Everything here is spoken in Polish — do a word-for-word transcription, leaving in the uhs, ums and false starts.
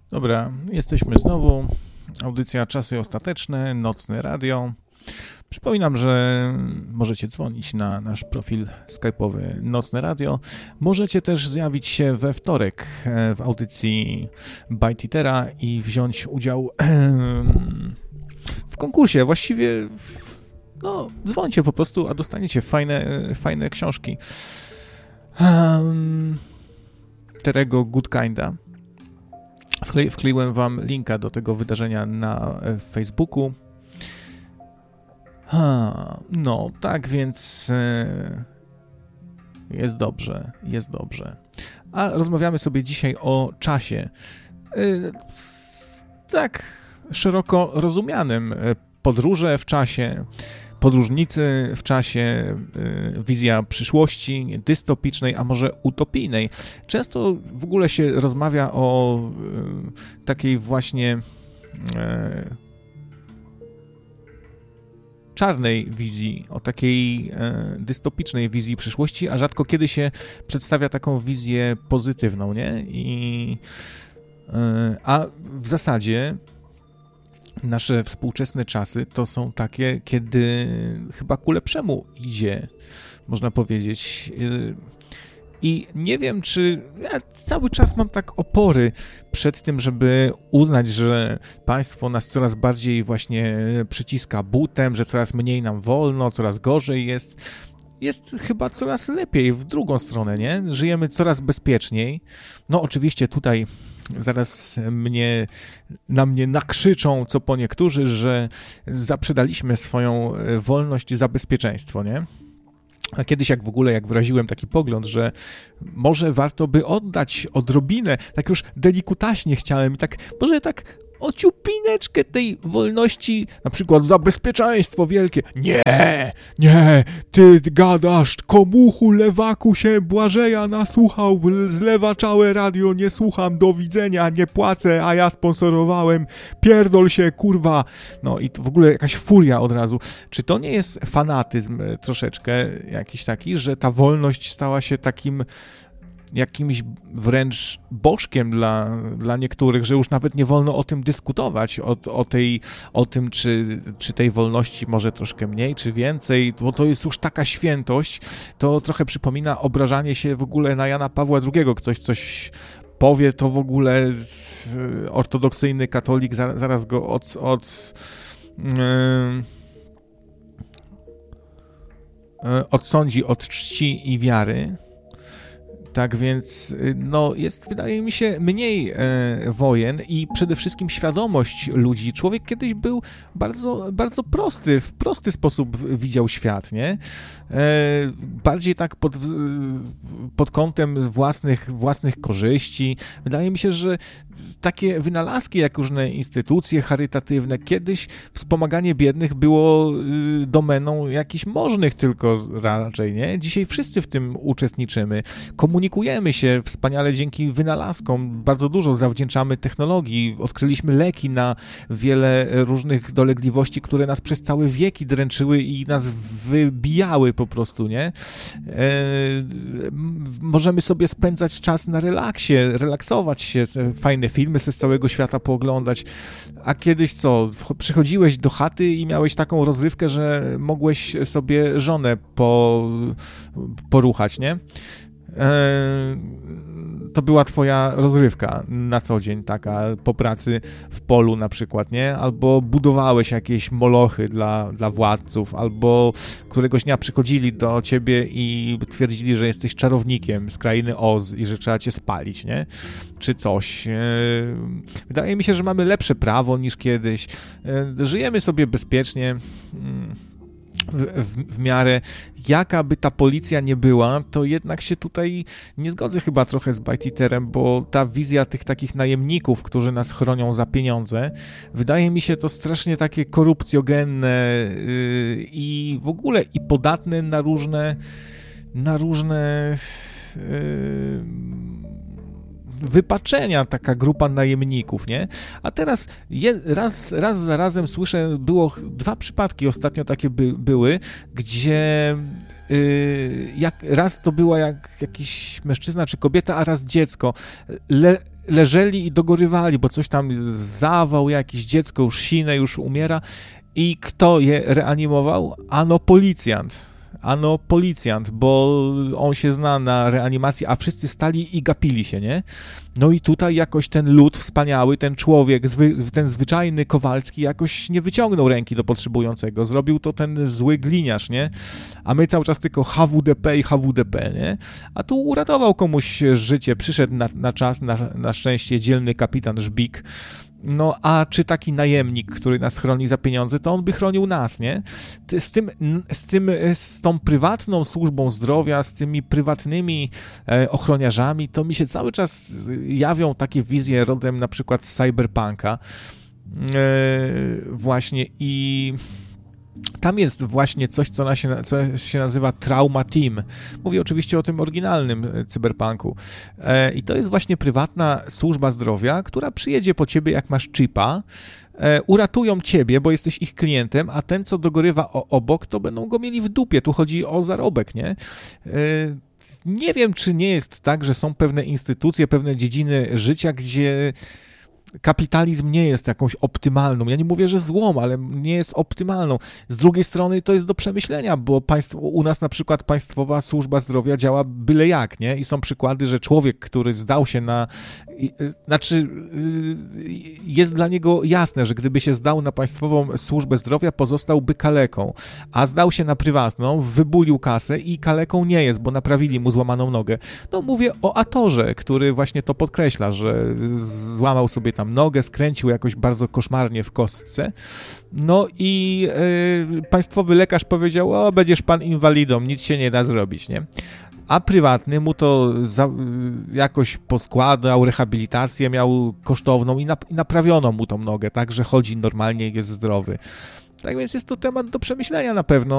Dobra, jesteśmy znowu. Audycja Czasy Ostateczne, Nocne Radio. Przypominam, że możecie dzwonić na nasz profil skype'owy Nocne Radio. Możecie też zjawić się we wtorek w audycji Byteatera i wziąć udział w konkursie. Właściwie no, dzwońcie po prostu, a dostaniecie fajne, fajne książki. Um, Terego Good Kinda. Wklei, wkleiłem wam linka do tego wydarzenia na Facebooku. Ha, no, tak więc e, jest dobrze, jest dobrze. A rozmawiamy sobie dzisiaj o czasie. E, tak szeroko rozumianym. Podróże w czasie, podróżnicy w czasie, e, wizja przyszłości dystopicznej, a może utopijnej. Często w ogóle się rozmawia o e, takiej właśnie e, czarnej wizji, o takiej e, dystopicznej wizji przyszłości, a rzadko kiedy się przedstawia taką wizję pozytywną, nie? I, e, a w zasadzie nasze współczesne czasy to są takie, kiedy chyba ku lepszemu idzie, można powiedzieć. I nie wiem, czy ja cały czas mam tak opory przed tym, żeby uznać, że państwo nas coraz bardziej właśnie przyciska butem, że coraz mniej nam wolno, coraz gorzej jest. Jest chyba coraz lepiej w drugą stronę, nie? Żyjemy coraz bezpieczniej. No oczywiście tutaj zaraz mnie, na mnie nakrzyczą, co po niektórzy, że zaprzedaliśmy swoją wolność za bezpieczeństwo, nie? A kiedyś jak w ogóle, jak wyraziłem taki pogląd, że może warto by oddać odrobinę, tak już delikutaśnie chciałem i tak, może tak o ciupineczkę tej wolności, na przykład za bezpieczeństwo wielkie. Nie, nie, ty gadasz, komuchu, lewaku się Błażeja nasłuchał, zlewaczałe radio, nie słucham, do widzenia, nie płacę, a ja sponsorowałem, pierdol się, kurwa. No i to w ogóle jakaś furia od razu. Czy to nie jest fanatyzm troszeczkę jakiś taki, że ta wolność stała się takim jakimś wręcz bożkiem dla, dla niektórych, że już nawet nie wolno o tym dyskutować, o, o, tej, o tym, czy, czy tej wolności może troszkę mniej, czy więcej, bo to jest już taka świętość, to trochę przypomina obrażanie się w ogóle na Jana Pawła drugiego. Ktoś coś powie, to w ogóle ortodoksyjny katolik zaraz go od... od yy, odsądzi od czci i wiary. Tak więc, no, jest, wydaje mi się, mniej e, wojen i przede wszystkim świadomość ludzi. Człowiek kiedyś był bardzo, bardzo prosty, w prosty sposób widział świat, nie? E, bardziej tak pod, pod kątem własnych, własnych korzyści. Wydaje mi się, że takie wynalazki, jak różne instytucje charytatywne, kiedyś wspomaganie biednych było y, domeną jakichś możnych tylko raczej, nie? Dzisiaj wszyscy w tym uczestniczymy. Komunikujemy się wspaniale dzięki wynalazkom. Bardzo dużo zawdzięczamy technologii. Odkryliśmy leki na wiele różnych dolegliwości, które nas przez całe wieki dręczyły i nas wybijały po prostu, nie? E, możemy sobie spędzać czas na relaksie, relaksować się, fajne filmy z całego świata pooglądać, a kiedyś co, przychodziłeś do chaty i miałeś taką rozrywkę, że mogłeś sobie żonę po, poruchać, nie? To była twoja rozrywka na co dzień, taka po pracy w polu na przykład, nie? Albo budowałeś jakieś molochy dla, dla władców, albo któregoś dnia przychodzili do ciebie i twierdzili, że jesteś czarownikiem z krainy Oz i że trzeba cię spalić, nie? Czy coś. Wydaje mi się, że mamy lepsze prawo niż kiedyś. Żyjemy sobie bezpiecznie. W, w, w miarę, jaka by ta policja nie była, to jednak się tutaj nie zgodzę chyba trochę z Byteaterem, bo ta wizja tych takich najemników, którzy nas chronią za pieniądze, wydaje mi się to strasznie takie korupcjogenne yy, i w ogóle i podatne na różne na różne yy, wypaczenia, taka grupa najemników, nie? A teraz je, raz, raz za razem słyszę, było dwa przypadki ostatnio takie by, były, gdzie yy, jak, raz to była jak jakiś mężczyzna czy kobieta, a raz dziecko. Le, leżeli i dogorywali, bo coś tam zawał, jakieś dziecko już sine, już umiera. I kto je reanimował? Ano policjant. Ano policjant, bo on się zna na reanimacji, a wszyscy stali i gapili się, nie? No i tutaj jakoś ten lud wspaniały, ten człowiek, zwy, ten zwyczajny Kowalski jakoś nie wyciągnął ręki do potrzebującego. Zrobił to ten zły gliniarz, nie? A my cały czas tylko H W D P i H W D P, nie? A tu uratował komuś życie, przyszedł na, na czas, na, na szczęście dzielny kapitan Żbik. No, a czy taki najemnik, który nas chroni za pieniądze, to on by chronił nas, nie? Z tym, z tym, z tą prywatną służbą zdrowia, z tymi prywatnymi e, ochroniarzami, to mi się cały czas jawią takie wizje rodem na przykład z Cyberpunka e, właśnie i... Tam jest właśnie coś, co, na się, co się nazywa Trauma Team. Mówię oczywiście o tym oryginalnym cyberpunku. E, I to jest właśnie prywatna służba zdrowia, która przyjedzie po ciebie, jak masz chipa, e, uratują ciebie, bo jesteś ich klientem, a ten, co dogorywa o, obok, to będą go mieli w dupie. Tu chodzi o zarobek, nie? E, nie wiem, czy nie jest tak, że są pewne instytucje, pewne dziedziny życia, gdzie... kapitalizm nie jest jakąś optymalną, ja nie mówię, że złą, ale nie jest optymalną. Z drugiej strony to jest do przemyślenia, bo państwo, u nas na przykład Państwowa Służba Zdrowia działa byle jak, nie? I są przykłady, że człowiek, który zdał się na... Znaczy, jest dla niego jasne, że gdyby się zdał na Państwową Służbę Zdrowia, pozostałby kaleką, a zdał się na prywatną, wybulił kasę i kaleką nie jest, bo naprawili mu złamaną nogę. No mówię o Atorze, który właśnie to podkreśla, że złamał sobie tam nogę, skręcił jakoś bardzo koszmarnie w kostce. No i yy, państwowy lekarz powiedział, o, będziesz pan inwalidą, nic się nie da zrobić, nie? A prywatny mu to za, jakoś poskładał, rehabilitację miał kosztowną i, nap- i naprawiono mu tą nogę, tak, że chodzi normalnie i jest zdrowy. Tak więc jest to temat do przemyślenia na pewno.